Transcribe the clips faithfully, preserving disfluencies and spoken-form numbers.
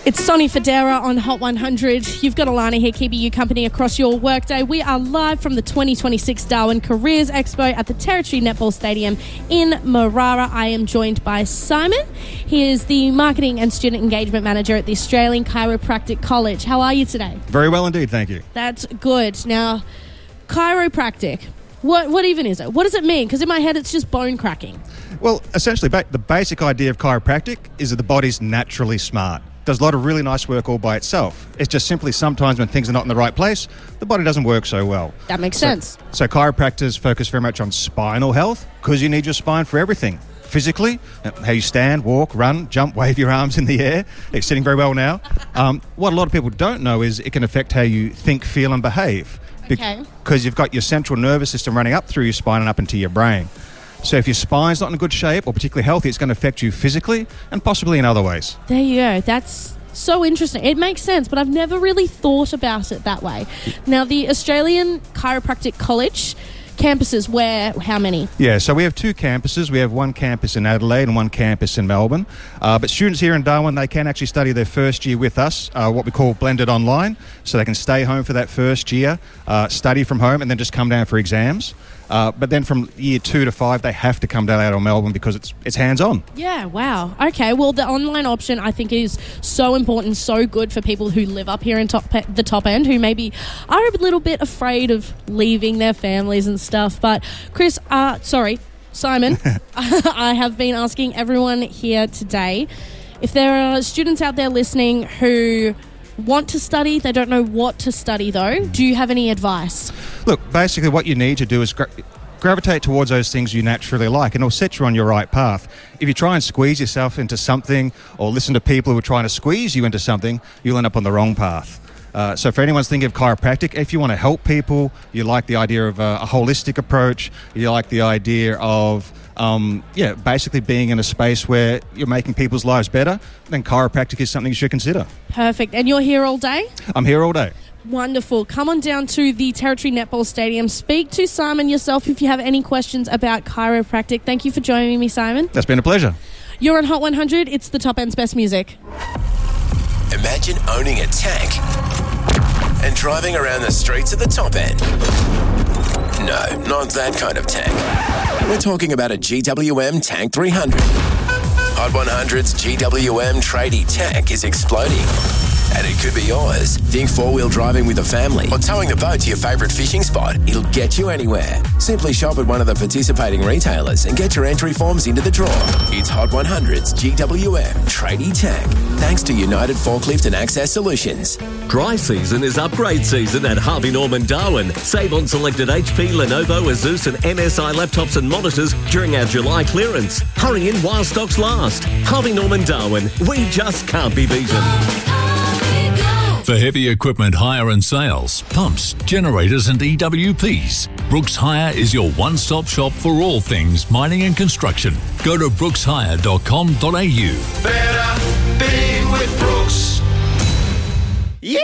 It's Sonny Fodera on Hot one hundred. You've got Alana here keeping you company across your workday. We are live from the twenty twenty-six Darwin Careers Expo at the Territory Netball Stadium in Marara. I am joined by Simon. He is the Marketing and Student Engagement Manager at the Australian Chiropractic College. How are you today? Very well indeed, thank you. That's good. Now, chiropractic, what what even is it? What does it mean? Because in my head it's just bone cracking. Well, essentially, ba- the basic idea of chiropractic is that the body's naturally smart. Does a lot of really nice work all by itself. It's just simply sometimes when things are not in the right place, the body doesn't work so well. That makes so, sense. So chiropractors focus very much on spinal health because you need your spine for everything. Physically, how you stand, walk, run, jump, wave your arms in the air. It's sitting very well now. Um, what a lot of people don't know is it can affect how you think, feel and behave. Okay. Because you've got your central nervous system running up through your spine and up into your brain. So if your spine's not in good shape or particularly healthy, it's going to affect you physically and possibly in other ways. There you go. That's so interesting. It makes sense, but I've never really thought about it that way. Now, the Australian Chiropractic College campuses, where, how many? Yeah, so we have two campuses. We have one campus in Adelaide and one campus in Melbourne. Uh, but students here in Darwin, they can actually study their first year with us, uh, what we call blended online. So they can stay home for that first year, uh, study from home, and then just come down for exams. Uh, but then from year two to five, they have to come down out of Melbourne because it's it's hands-on. Yeah, wow. Okay, well, the online option I think is so important, so good for people who live up here in top the top end, who maybe are a little bit afraid of leaving their families and stuff. But Chris, uh, sorry, Simon, I have been asking everyone here today if there are students out there listening who want to study, they don't know what to study though. Do you have any advice? Look, basically what you need to do is gra- gravitate towards those things you naturally like, and it'll set you on your right path. If you try and squeeze yourself into something or listen to people who are trying to squeeze you into something, you'll end up on the wrong path. Uh, so for anyone's thinking of chiropractic, if you want to help people, you like the idea of a, a holistic approach, you like the idea of Um, yeah, basically being in a space where you're making people's lives better, then chiropractic is something you should consider. Perfect. And you're here all day? I'm here all day. Wonderful. Come on down to the Territory Netball Stadium. Speak to Simon yourself if you have any questions about chiropractic. Thank you for joining me, Simon. That's been a pleasure. You're on Hot one hundred. It's the top end's best music. Imagine owning a tank and driving around the streets of the top end. No, not that kind of tank. We're talking about a G W M Tank three hundred. Hot one hundred's G W M tradie tank is exploding. And it could be yours. Think four-wheel driving with a family or towing the boat to your favourite fishing spot. It'll get you anywhere. Simply shop at one of the participating retailers and get your entry forms into the draw. It's Hot one hundred's G W M tradie tank, thanks to United Forklift and Access Solutions. Dry season is upgrade season at Harvey Norman Darwin. Save on selected H P, Lenovo, Asus and M S I laptops and monitors during our July clearance. Hurry in while stocks last. Harvey Norman Darwin. We just can't be beaten. For heavy equipment hire and sales, pumps, generators and E W Ps, Brooks Hire is your one-stop shop for all things mining and construction. Go to brooks hire dot com dot a u. Better being with Brooks. Yeah!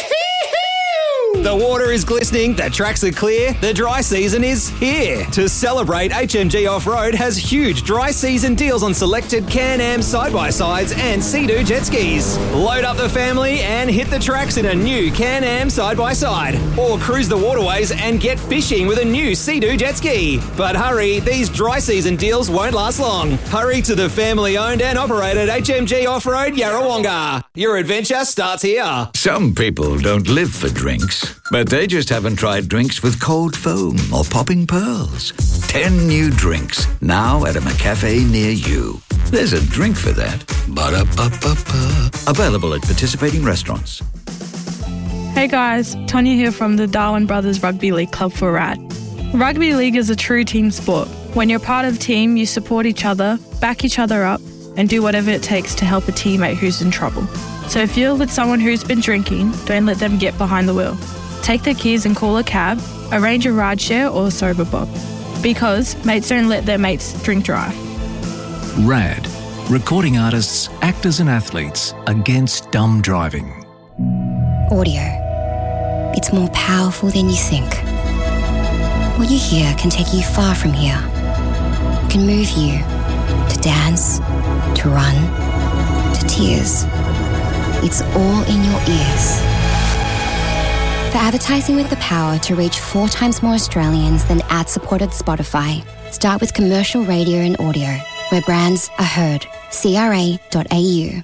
The water is glistening, the tracks are clear, the dry season is here. To celebrate, H M G Off-Road has huge dry season deals on selected Can-Am side-by-sides and Sea-Doo jet skis. Load up the family and hit the tracks in a new Can-Am side-by-side. Or cruise the waterways and get fishing with a new Sea-Doo jet ski. But hurry, these dry season deals won't last long. Hurry to the family-owned and operated H M G Off-Road Yarrawonga. Your adventure starts here. Some people don't live for drinks, but they just haven't tried drinks with cold foam or popping pearls. Ten new drinks, now at a McCafe near you. There's a drink for that. Ba-da-ba-ba-ba. Available at participating restaurants. Hey guys, Tonya here from the Darwin Brothers Rugby League Club for R A D. Rugby league is a true team sport. When you're part of a team, you support each other, back each other up, and do whatever it takes to help a teammate who's in trouble. So if you're with someone who's been drinking, don't let them get behind the wheel. Take their keys and call a cab, arrange a ride share or a sober bob. Because mates don't let their mates drink drive. R A D. Recording artists, actors and athletes against dumb driving. Audio. It's more powerful than you think. What you hear can take you far from here. It can move you to dance, to run, to tears. It's all in your ears. For advertising with the power to reach four times more Australians than ad-supported Spotify, start with commercial radio and audio, where brands are heard. C R A dot A U.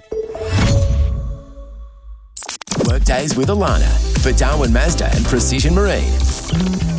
Workdays with Alana for Darwin Mazda and Precision Marine.